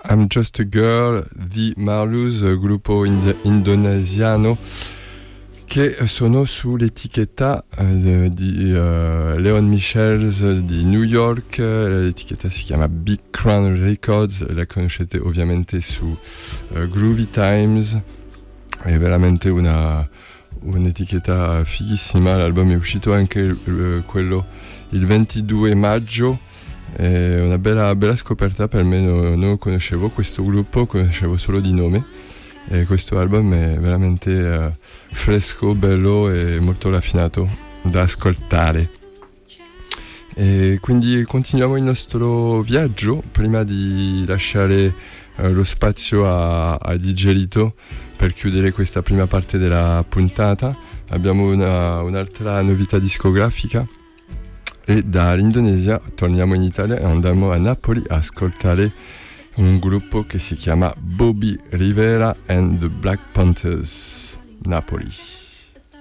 I'm Just a Girl di Marluz, gruppo indonesiano che sono sull'etichetta di Leon Michels di New York. L'etichetta si chiama Big Crown Records, la conoscete ovviamente su Groovy Times, è veramente un'etichetta fighissima. L'album è uscito anche quello il 22 maggio. È una bella scoperta per me, non lo conoscevo questo gruppo, conoscevo solo di nome, e questo album è veramente fresco, bello e molto raffinato da ascoltare. E quindi continuiamo il nostro viaggio prima di lasciare lo spazio a DJ Lito per chiudere questa prima parte della puntata. Abbiamo un'altra novità discografica. E dall'Indonesia torniamo in Italia e andiamo a Napoli a ascoltare un gruppo che si chiama Bobby Rivera and the Black Panthers Napoli.